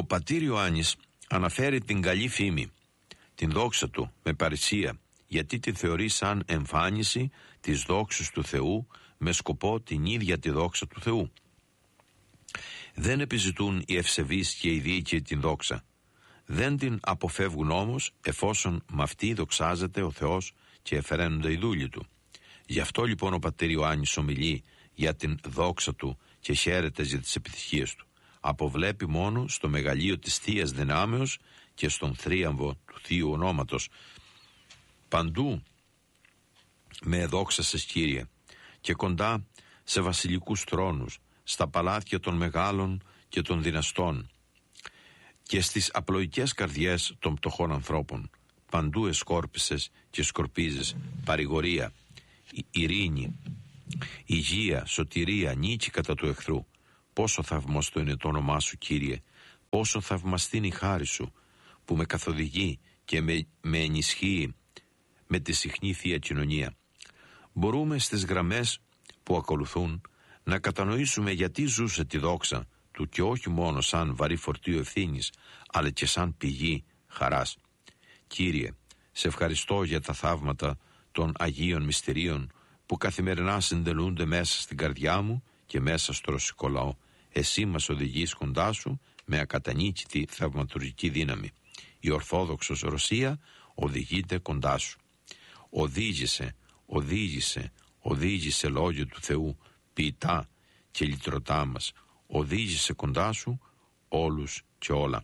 πατήρ Ιωάννης αναφέρει την καλή φήμη, την δόξα του με παρησία, γιατί τη θεωρεί σαν εμφάνιση της δόξης του Θεού με σκοπό την ίδια τη δόξα του Θεού. Δεν επιζητούν οι ευσεβείς και οι δίκαιοι την δόξα. Δεν την αποφεύγουν όμως, εφόσον με αυτή δοξάζεται ο Θεός και εφεραίνονται οι δούλοι του. Γι' αυτό λοιπόν ο πατήρ Ιωάννης ομιλεί για την δόξα του και χαίρεται για τις επιτυχίες του. Αποβλέπει μόνο στο μεγαλείο της Θείας Δυνάμεως και στον θρίαμβο του Θείου Ονόματος. Παντού με εδόξασες, Κύριε, και κοντά σε βασιλικούς θρόνους, στα παλάτια των μεγάλων και των δυναστών και στις απλοϊκές καρδιές των πτωχών ανθρώπων. Παντού εσκόρπισες και σκορπίζεις παρηγορία, ειρήνη, υγεία, σωτηρία, νίκη κατά του εχθρού. Πόσο θαυμαστό είναι το όνομά σου, Κύριε, πόσο θαυμαστή είναι η χάρη σου που με καθοδηγεί και με ενισχύει με τη συχνή Θεία Κοινωνία. Μπορούμε στις γραμμές που ακολουθούν να κατανοήσουμε γιατί ζούσε τη δόξα του και όχι μόνο σαν βαρύ φορτίο ευθύνης, αλλά και σαν πηγή χαράς. Κύριε, σε ευχαριστώ για τα θαύματα των Αγίων Μυστηρίων που καθημερινά συντελούνται μέσα στην καρδιά μου και μέσα στο ρωσικό λαό. Εσύ μας οδηγείς κοντά σου με ακατανίκητη θαυματουργική δύναμη. Η Ορθόδοξος Ρωσία οδηγείται κοντά σου. Οδήγησε λόγιο του Θεού, ποιητά και λυτρωτά μας. Οδήγησε κοντά σου όλους και όλα.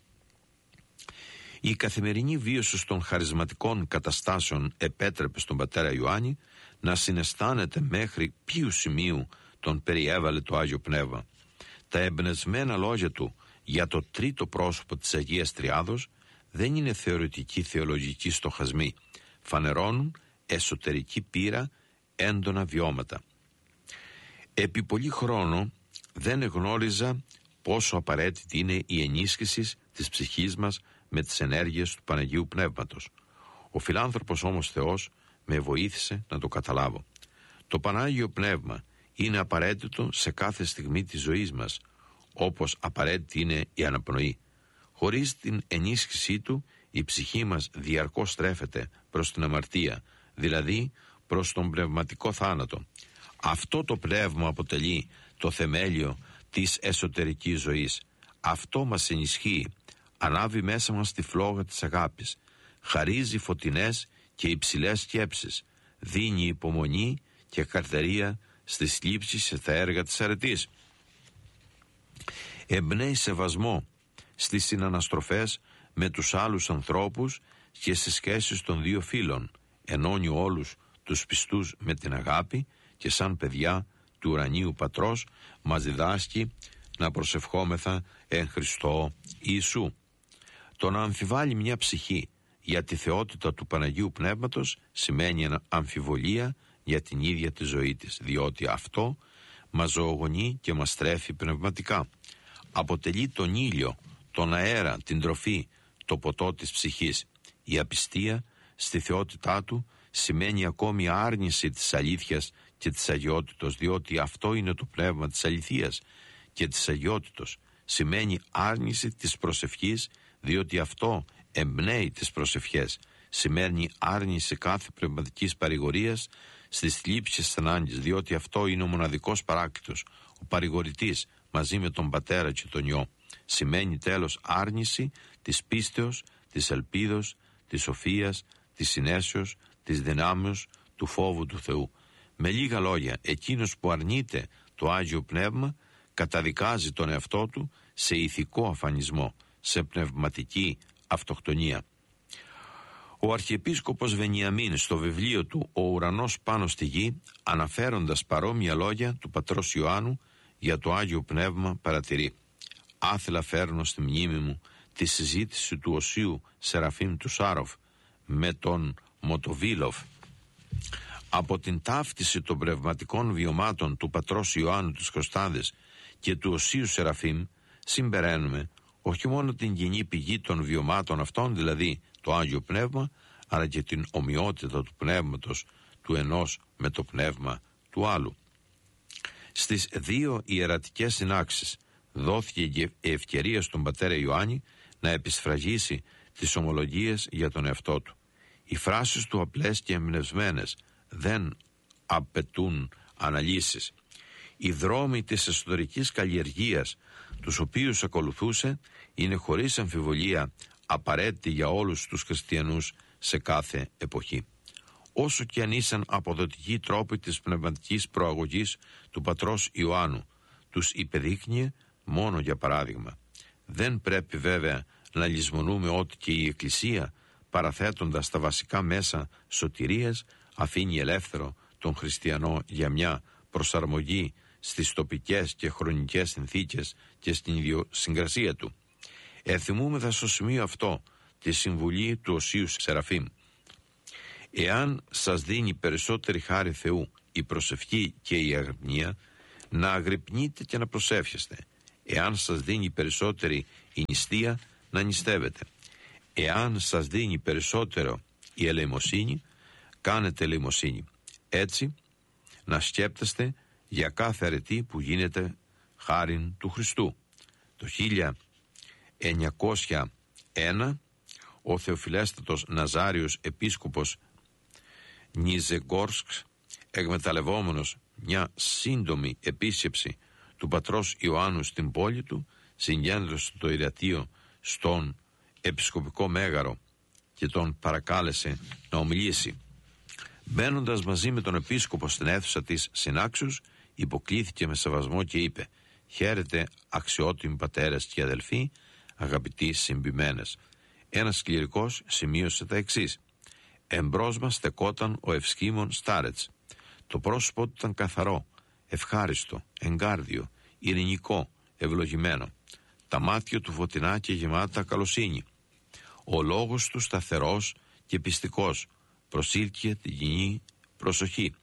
Η καθημερινή βίωση των χαρισματικών καταστάσεων επέτρεπε στον πατέρα Ιωάννη να συναισθάνεται μέχρι ποιου σημείου τον περιέβαλε το Άγιο Πνεύμα. Τα εμπνευσμένα λόγια του για το τρίτο πρόσωπο της Αγίας Τριάδος δεν είναι θεωρητικοί θεολογικοί στοχασμοί. Φανερώνουν εσωτερική πείρα, έντονα βιώματα. Επί πολύ χρόνο δεν εγνώριζα πόσο απαραίτητη είναι η ενίσχυση της ψυχής μας με τις ενέργειες του Παναγίου Πνεύματος. Ο φιλάνθρωπος όμως Θεός με βοήθησε να το καταλάβω. Το Πανάγιο Πνεύμα είναι απαραίτητο σε κάθε στιγμή της ζωής μας, όπως απαραίτητη είναι η αναπνοή. Χωρίς την ενίσχυσή του η ψυχή μας διαρκώς στρέφεται προς την αμαρτία, δηλαδή προς τον πνευματικό θάνατο. Αυτό το πνεύμα αποτελεί το θεμέλιο της εσωτερικής ζωής. Αυτό μας ενισχύει, ανάβει μέσα μας τη φλόγα της αγάπης, χαρίζει φωτεινές και υψηλές σκέψεις, δίνει υπομονή και καρτερία στις λήψεις και στα έργα της αρετής. Εμπνέει σεβασμό στις συναναστροφές με τους άλλους ανθρώπους και στις σχέσεις των δύο φύλων. Ενώνει όλους τους πιστούς με την αγάπη και σαν παιδιά του ουρανίου Πατρός μας διδάσκει να προσευχόμεθα εν Χριστώ Ιησού. Το να αμφιβάλλει μια ψυχή για τη θεότητα του Παναγίου Πνεύματος σημαίνει αμφιβολία για την ίδια τη ζωή της, διότι αυτό μας ζωογονεί και μας τρέφει πνευματικά. Αποτελεί τον ήλιο, τον αέρα, την τροφή, το ποτό της ψυχής. Η απιστία στη θεότητά του σημαίνει ακόμη άρνηση της αλήθειας και της αγιότητος, διότι αυτό είναι το πνεύμα της αληθείας και της αγιότητος. Σημαίνει άρνηση της προσευχής, διότι αυτό εμπνέει τις προσευχές. Σημαίνει άρνηση κάθε πνευματικής παρηγορίας στις θλίψεις της ανάγκης, διότι αυτό είναι ο μοναδικός παράκλητος, ο παρηγορητής μαζί με τον Πατέρα και τον Υιό. Σημαίνει τέλος άρνηση της πίστεως, της ελπίδος, της σοφίας, της συνέσεως, της δυνάμεως, του φόβου του Θεού. Με λίγα λόγια, εκείνος που αρνείται το Άγιο Πνεύμα καταδικάζει τον εαυτό του σε ηθικό αφανισμό, σε πνευματική αυτοκτονία. Ο Αρχιεπίσκοπος Βενιαμίν στο βιβλίο του «Ο ουρανός πάνω στη γη», αναφέροντας παρόμοια λόγια του πατρός Ιωάννου για το Άγιο Πνεύμα, παρατηρεί: «Άθελα φέρνω στη μνήμη μου τη συζήτηση του Οσίου Σεραφείμ του Σάροφ με τον Μοτοβίλοφ. Από την ταύτιση των πνευματικών βιωμάτων του πατρός Ιωάννου τους Κωστάδες και του Οσίου Σεραφείμ συμπεραίνουμε όχι μόνο την κοινή πηγή των βιωμάτων αυτών, δηλαδή το Άγιο Πνεύμα, αλλά και την ομοιότητα του πνεύματος του ενός με το πνεύμα του άλλου. Στις δύο ιερατικές συνάξεις δόθηκε η ευκαιρία στον πατέρα Ιωάννη να επισφραγίσει τις ομολογίες για τον εαυτό του. Οι φράσεις του απλές και εμπνευσμένες, δεν απαιτούν αναλύσεις. Οι δρόμοι της εσωτερικής καλλιεργίας, τους οποίους ακολουθούσε, είναι χωρίς αμφιβολία απαραίτητοι για όλους τους χριστιανούς σε κάθε εποχή. Όσο και αν ήσαν αποδοτικοί τρόποι της πνευματικής προαγωγής του πατρός Ιωάννου, τους υπεδείκνυε μόνο για παράδειγμα. Δεν πρέπει βέβαια να λησμονούμε ότι και η Εκκλησία, παραθέτοντας τα βασικά μέσα σωτηρίας, αφήνει ελεύθερο τον χριστιανό για μια προσαρμογή στις τοπικές και χρονικές συνθήκες και στην ιδιοσυγκρασία του. Ενθυμούμεθα στο σημείο αυτό τη συμβουλή του Οσίου Σεραφείμ. Εάν σας δίνει περισσότερη χάρη Θεού η προσευχή και η αγρυπνία, να αγρυπνείτε και να προσεύχεστε. Εάν σας δίνει περισσότερη η νηστεία, να νηστεύετε. Εάν σας δίνει περισσότερο η ελεημοσύνη, κάνετε ελεημοσύνη. Έτσι, να σκέπτεστε για κάθε αρετή που γίνεται χάριν του Χριστού. Το 1901 ο Θεοφιλέστατος Ναζάριος επίσκοπος Νιζεγκόρσκ, εκμεταλλευόμενος μια σύντομη επίσκεψη του πατρός Ιωάννου στην πόλη του, συγκέντρωσε το ιερατείο στον επισκοπικό μέγαρο και τον παρακάλεσε να ομιλήσει. Μπαίνοντας μαζί με τον επίσκοπο στην αίθουσα της συνάξεως, υποκλήθηκε με σεβασμό και είπε: «Χαίρετε αξιότιμοι πατέρες και αδελφοί, αγαπητοί συμπημένες». Ένας κληρικός σημείωσε τα εξής: «Εμπρός μας στεκόταν ο Ευσκήμων Στάρετς. Το πρόσωπό του ήταν καθαρό, ευχάριστο, εγκάρδιο, ειρηνικό, ευλογημένο. Τα μάτια του φωτεινά και γεμάτα καλοσύνη. Ο λόγος του σταθερός και πιστικός, προσήλκε την κοινή προσοχή.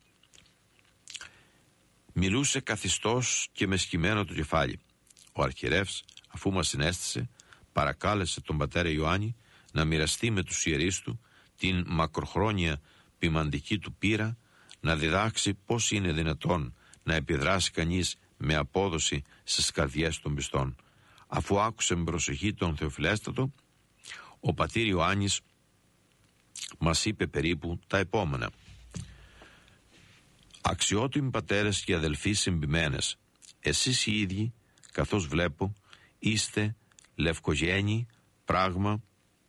Μιλούσε καθιστός και με σκυμμένο το κεφάλι. Ο αρχιερεύς, αφού μας συνέστησε, παρακάλεσε τον πατέρα Ιωάννη να μοιραστεί με τους ιερείς του την μακροχρόνια ποιμαντική του πείρα, να διδάξει πώς είναι δυνατόν να επιδράσει κανείς με απόδοση στις καρδιές των πιστών. Αφού άκουσε με προσοχή τον Θεοφιλέστατο, ο πατήρ Ιωάννης μας είπε περίπου τα επόμενα: «Αξιότιμοι πατέρες και αδελφοί συμπημένες, εσείς οι ίδιοι, καθώς βλέπω, είστε λευκογέννοι, πράγμα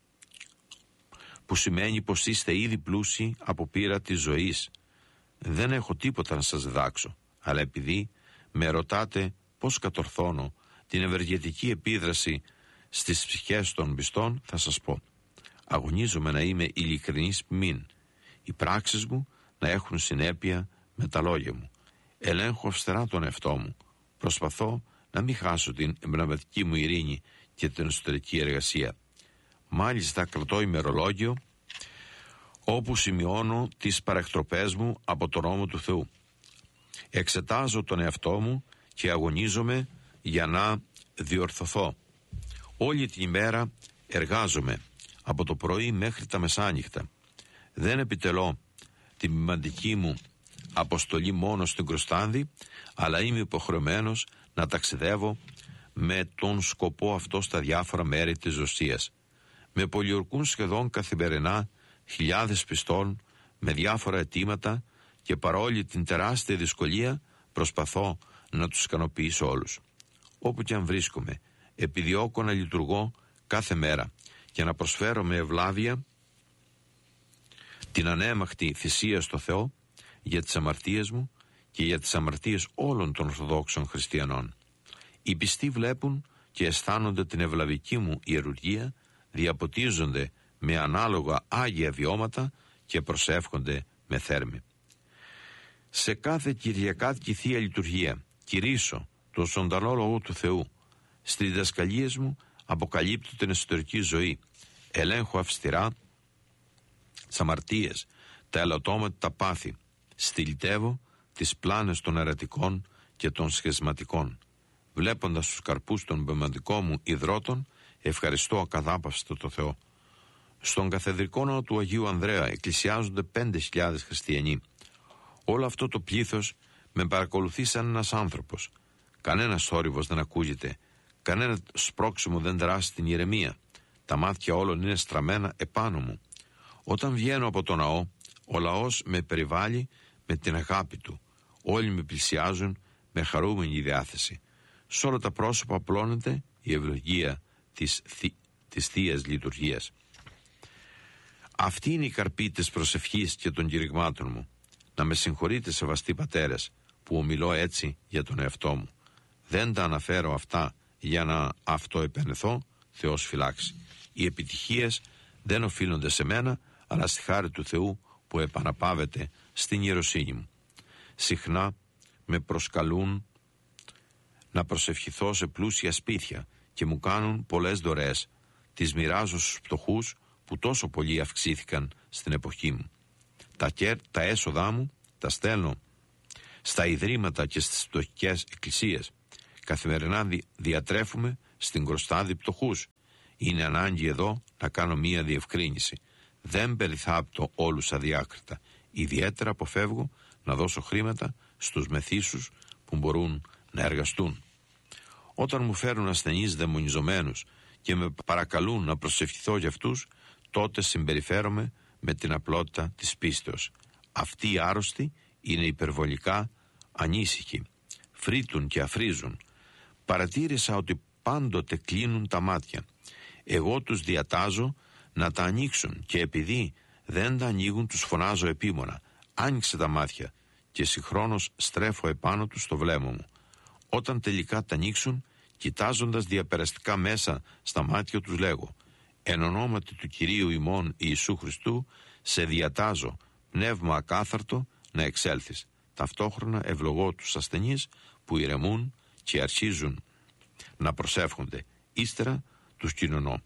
που σημαίνει πως είστε ήδη πλούσιοι από πείρα της ζωής. Δεν έχω τίποτα να σας διδάξω, αλλά επειδή με ρωτάτε πώς κατορθώνω την ευεργετική επίδραση στις ψυχές των πιστών, θα σας πω. Αγωνίζομαι να είμαι ειλικρινής ποιμήν. Οι πράξεις μου να έχουν συνέπεια με τα λόγια μου. Ελέγχω αυστηρά τον εαυτό μου. Προσπαθώ να μην χάσω την πνευματική μου ειρήνη και την εσωτερική εργασία. Μάλιστα κρατώ ημερολόγιο όπου σημειώνω τις παρεκτροπές μου από τον νόμο του Θεού. Εξετάζω τον εαυτό μου και αγωνίζομαι για να διορθωθώ. Όλη την ημέρα εργάζομαι από το πρωί μέχρι τα μεσάνυχτα. Δεν επιτελώ την ποιμαντική μου αποστολή μόνο στην Κροστάνδη, αλλά είμαι υποχρεωμένος να ταξιδεύω με τον σκοπό αυτό στα διάφορα μέρη της Ρωσίας. Με πολιορκούν σχεδόν καθημερινά χιλιάδες πιστών με διάφορα αιτήματα και παρόλη την τεράστια δυσκολία προσπαθώ να τους ικανοποιήσω όλους. Όπου και αν βρίσκομαι, επιδιώκω να λειτουργώ κάθε μέρα και να προσφέρω με ευλάβεια την ανέμαχτη θυσία στο Θεό για τις αμαρτίες μου και για τις αμαρτίες όλων των Ορθοδόξων χριστιανών. Οι πιστοί βλέπουν και αισθάνονται την ευλαβική μου ιερουργία, διαποτίζονται με ανάλογα άγια βιώματα και προσεύχονται με θέρμη. Σε κάθε κυριακάτικη Θεία Λειτουργία κηρύσω το ζωντανό Λόγο του Θεού. Στις διδασκαλίες μου αποκαλύπτω την εσωτερική ζωή. Ελέγχω αυστηρά τις αμαρτίες, τα ελαττώματα, τα πάθη. Στυλιτεύω τις πλάνες των αιρετικών και των σχεσματικών. Βλέποντας τους καρπούς των πνευματικών μου ιδρώτων, ευχαριστώ ακαδάπαυστα το Θεό. Στον καθεδρικό ναό του Αγίου Ανδρέα εκκλησιάζονται 5.000 χριστιανοί. Όλο αυτό το πλήθος με παρακολουθεί σαν ένας άνθρωπος. Κανένας θόρυβος δεν ακούγεται Κανένα σπρώξιμο δεν δράσει την ηρεμία. Τα μάτια όλων είναι στραμμένα επάνω μου. Όταν βγαίνω από το ναό, ο λαός με περιβάλλει με την αγάπη του. Όλοι με πλησιάζουν με χαρούμενη διάθεση. Σ' όλα τα πρόσωπα απλώνεται η ευλογία της Θείας Λειτουργίας. Αυτή είναι η καρπή της προσευχής και των κηρυγμάτων μου. Να με συγχωρείτε, σεβαστοί πατέρες, που ομιλώ έτσι για τον εαυτό μου. Δεν τα αναφέρω αυτά για να αυτοεπενεθώ, Θεός φυλάξει. Οι επιτυχίες δεν οφείλονται σε μένα, αλλά στη χάρη του Θεού που επαναπάβεται στην ιεροσύνη μου. Συχνά με προσκαλούν να προσευχηθώ σε πλούσια σπίτια και μου κάνουν πολλές δωρεές. Τις μοιράζω στους φτωχούς που τόσο πολύ αυξήθηκαν στην εποχή μου. Τα έσοδά μου τα στέλνω στα ιδρύματα και στις φτωχικές εκκλησίες. Καθημερινά διατρέφουμε στην Κροστάδη πτωχούς. Είναι ανάγκη εδώ να κάνω μία διευκρίνηση. Δεν περιθάπτω όλους αδιάκριτα. Ιδιαίτερα αποφεύγω να δώσω χρήματα στους μεθύσους που μπορούν να εργαστούν. Όταν μου φέρουν ασθενείς δαιμονιζομένους και με παρακαλούν να προσευχηθώ για αυτούς, τότε συμπεριφέρομαι με την απλότητα της πίστεως. Αυτοί οι άρρωστοι είναι υπερβολικά ανήσυχοι. Φρύτουν και αφρίζουν. Παρατήρησα ότι πάντοτε κλείνουν τα μάτια. Εγώ τους διατάζω να τα ανοίξουν και επειδή δεν τα ανοίγουν τους φωνάζω επίμονα. Άνοιξε τα μάτια και συγχρόνως στρέφω επάνω τους το βλέμμα μου. Όταν τελικά τα ανοίξουν, κοιτάζοντας διαπεραστικά μέσα στα μάτια τους λέγω: «Εν ονόματι του Κυρίου ημών Ιησού Χριστού, σε διατάζω, πνεύμα ακάθαρτο, να εξέλθεις». Ταυτόχρονα ευλογώ τους ασθενείς που ηρεμούν και αρχίζουν να προσεύχονται. Ύστερα τους κοινωνώ.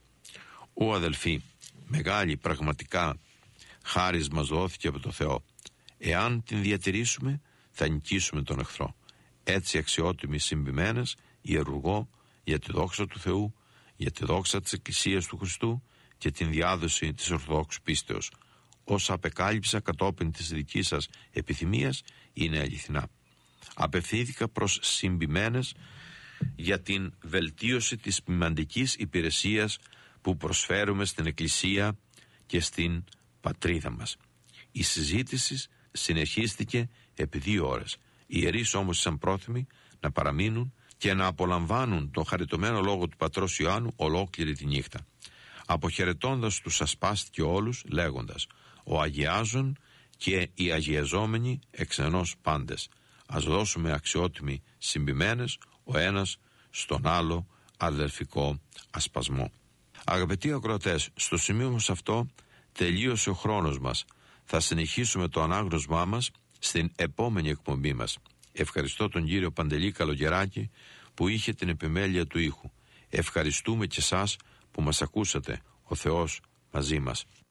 Ω αδελφοί, μεγάλη πραγματικά χάρις μας δόθηκε από το Θεό. Εάν την διατηρήσουμε, θα νικήσουμε τον εχθρό. Έτσι αξιότιμοι συμπημένες ιερουργώ για τη δόξα του Θεού, για τη δόξα της Εκκλησίας του Χριστού και την διάδοση της Ορθοδόξου πίστεως. Όσα απεκάλυψα κατόπιν της δικής σας επιθυμίας είναι αληθινά. Απευθύνθηκα προς συμπημένες για την βελτίωση της ποιμαντικής υπηρεσίας που προσφέρουμε στην Εκκλησία και στην πατρίδα μας. Η συζήτηση συνεχίστηκε επί 2 ώρες. Οι ιερείς όμως ήσαν πρόθυμοι να παραμείνουν και να απολαμβάνουν τον χαριτωμένο λόγο του πατρός Ιωάννου ολόκληρη τη νύχτα. Αποχαιρετώντας τους ασπάστηκε όλους λέγοντας: «Ο αγιάζων και οι αγιαζόμενοι εξ ενός πάντες». Ας δώσουμε αξιότιμοι συμπημένες ο ένας στον άλλο αδελφικό ασπασμό. Αγαπητοί ακροατές, στο σημείο μας αυτό τελείωσε ο χρόνος μας. Θα συνεχίσουμε το ανάγνωσμά μας στην επόμενη εκπομπή μας. Ευχαριστώ τον κύριο Παντελή Καλογεράκη που είχε την επιμέλεια του ήχου. Ευχαριστούμε και εσάς που μας ακούσατε. Ο Θεός μαζί μας.